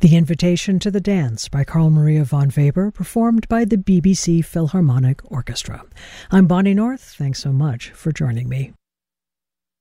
The Invitation to the Dance by Carl Maria von Weber, performed by the BBC Philharmonic Orchestra. I'm Bonnie North. Thanks so much for joining me.